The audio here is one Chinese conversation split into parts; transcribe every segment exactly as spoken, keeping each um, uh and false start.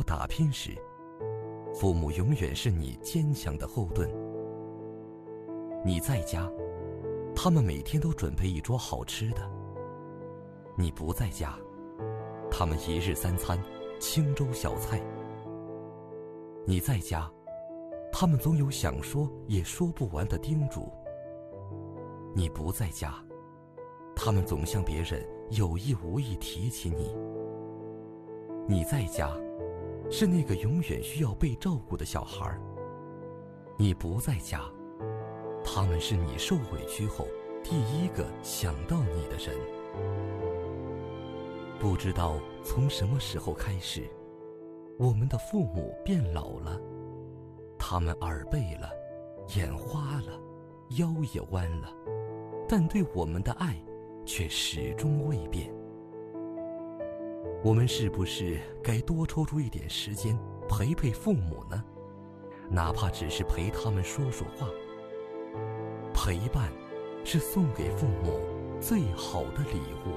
打拼时，父母永远是你坚强的后盾。你在家，他们每天都准备一桌好吃的；你不在家，他们一日三餐清粥小菜。你在家，他们总有想说也说不完的叮嘱；你不在家，他们总向别人有意无意提起你。你在家，是那个永远需要被照顾的小孩；你不在家，他们是你受委屈后第一个想到你的人。不知道从什么时候开始，我们的父母变老了，他们耳背了，眼花了，腰也弯了，但对我们的爱却始终未变。我们是不是该多抽出一点时间陪陪父母呢？哪怕只是陪他们说说话。陪伴是送给父母最好的礼物。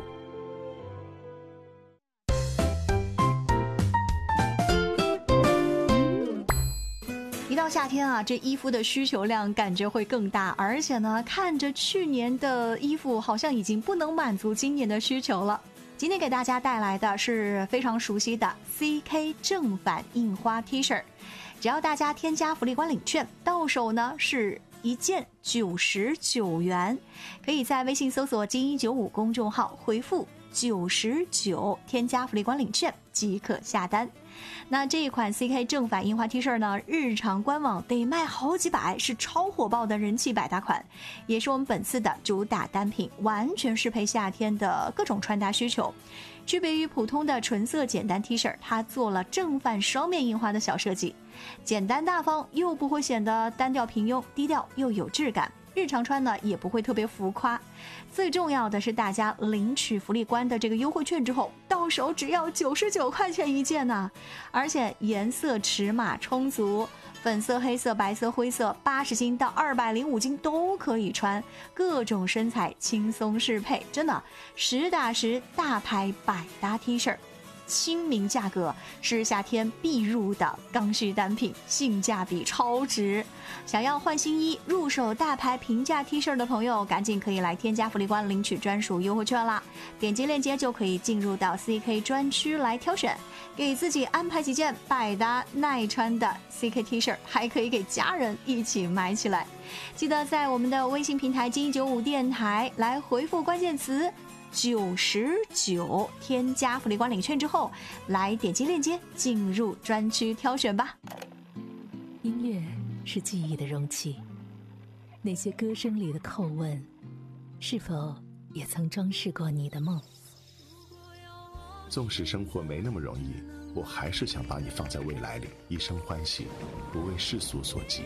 一到夏天啊，这衣服的需求量感觉会更大，而且呢，看着去年的衣服好像已经不能满足今年的需求了。今天给大家带来的是非常熟悉的 C K 正反印花 T 恤，只要大家添加福利官领券，到手呢是一件九十九元，可以在微信搜索金一九五公众号回复九十九，添加福利官领券即可下单。那这一款 C K 正反印花 T 恤呢，日常官网得卖好几百，是超火爆的人气百搭款，也是我们本次的主打单品，完全适配夏天的各种穿搭需求。区别于普通的纯色简单 T 恤，它做了正反双面印花的小设计，简单大方又不会显得单调平庸，低调又有质感。日常穿呢也不会特别浮夸，最重要的是大家领取福利官的这个优惠券之后，到手只要九十九块钱一件呢、啊，而且颜色尺码充足，粉色、黑色、白色、灰色，八十斤到二百零五斤都可以穿，各种身材轻松适配，真的实打实大牌百搭 T 恤。亲民价格，是夏天必入的刚需单品，性价比超值。想要换新衣、入手大牌平价 T 恤的朋友，赶紧可以来添加福利官领取专属优惠券啦！点击链接就可以进入到 C K 专区来挑选，给自己安排几件百搭耐穿的 C K T 恤，还可以给家人一起买起来。记得在我们的微信平台金一九五电台来回复关键词九十九，添加福利官领券之后，来点击链接进入专区挑选吧。 音乐是记忆的容器，那些歌声里的叩问，是否也曾装饰过你的梦？ 纵使生活没那么容易，我还是想把你放在未来里，一生欢喜，不为世俗所及。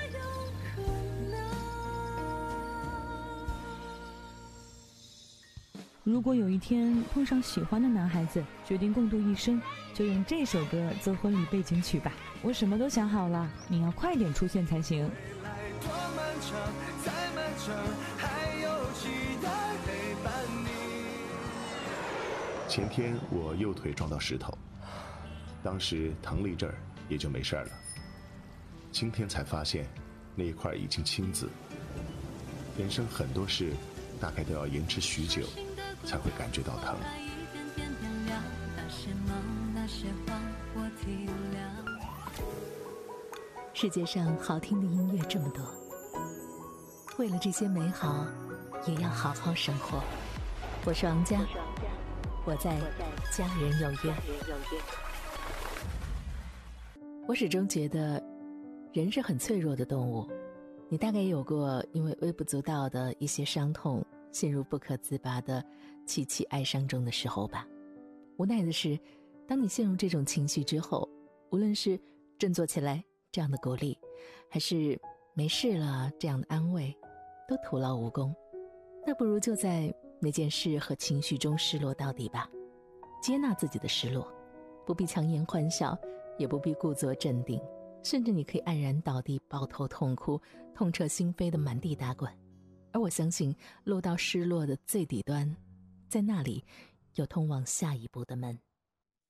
如果有一天碰上喜欢的男孩子，决定共度一生，就用这首歌做婚礼背景曲吧。我什么都想好了，你要快点出现才行。 前天我右腿撞到石头，当时疼了一阵儿，也就没事了。今天才发现那一块已经青紫。人生很多事大概都要延迟许久才会感觉到疼。 世界上好听的音乐这么多，为了这些美好，也要好好生活。我是王佳，我在家人有约。我始终觉得，人是很脆弱的动物。你大概也有过因为微不足道的一些伤痛，陷入不可自拔的凄凄哀伤中的时候吧。无奈的是，当你陷入这种情绪之后，无论是振作起来这样的鼓励，还是没事了这样的安慰，都徒劳无功。那不如就在那件事和情绪中失落到底吧，接纳自己的失落，不必强颜欢笑，也不必故作镇定，甚至你可以黯然倒地，抱头痛哭，痛彻心扉的满地打滚。而我相信，落到失落的最底端，在那里有通往下一步的门。